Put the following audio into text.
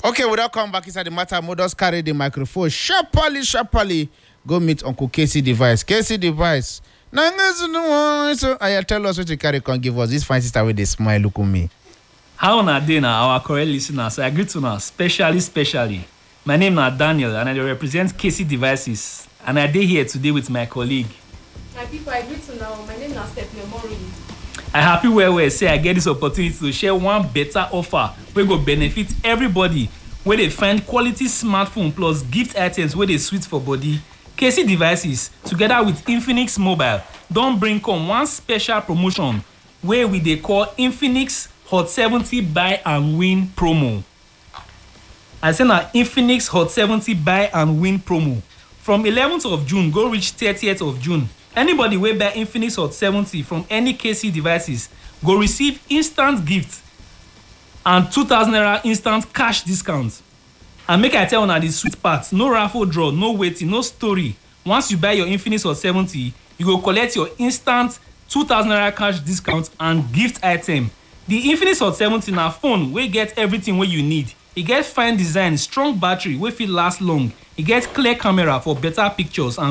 Okay, we'll come back inside the matter. We'll just carry the microphone. Sharply. Go meet Uncle Casey Device. Casey Device. Now, I tell us what you carry can give us. This fine sister with a smile. Look at me. How on a day now, our correct listeners? I greet you now, specially. My name is Daniel, and I represent Casey Devices. And I dey here today with my colleague. My people, I greet you now. My name is Stephanie Omori. I happy well say I get this opportunity to share one better offer wey go benefit everybody where they find quality smartphone plus gift items where they sweet for body. Casey Devices, together with Infinix Mobile, don bring come one special promotion where we dey call Infinix Hot 70 Buy and Win promo. I say na Infinix Hot 70 Buy and Win promo. From 11th of June go reach 30th of June. Anybody wey buy Infinix Hot 70 from any KC Devices go receive instant gift and 2,000 naira instant cash discount. And make I tell una the sweet part, no raffle draw, no waiting, no story. Once you buy your Infinix Hot 70, you go collect your instant 2,000 naira cash discount and gift item. The Infinix Hot 70 na phone wey get everything wey you need. E get fine design, strong battery wey fit last long. E get clear camera for better pictures and